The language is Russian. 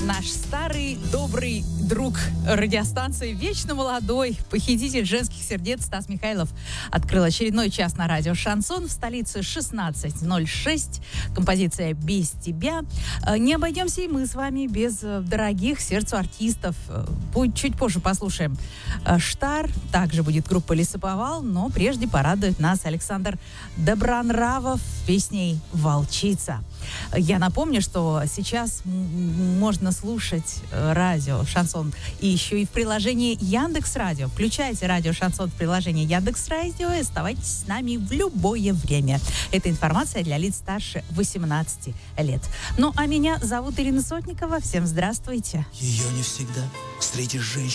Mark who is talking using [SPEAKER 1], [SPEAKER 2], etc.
[SPEAKER 1] Наш старый добрый друг радиостанции, вечно молодой, похититель женских сердец Стас Михайлов открыл очередной час на радио «Шансон». В столице 16:06. Композиция «Без тебя». Не обойдемся и мы с вами без дорогих сердцу артистов. Чуть позже послушаем «Штар». Также будет группа «Лесоповал». Но прежде порадует нас Александр Добронравов песней «Волчица». Я напомню, что сейчас можно слушать радио «Шансон» и еще и в приложении Яндекс.Радио. Включайте радио «Шансон» в приложении Яндекс.Радио и оставайтесь с нами в любое время. Это информация для лиц старше 18 лет. Ну, а меня зовут Ирина Сотникова. Всем здравствуйте.
[SPEAKER 2] Ее не всегда встретишь женщину.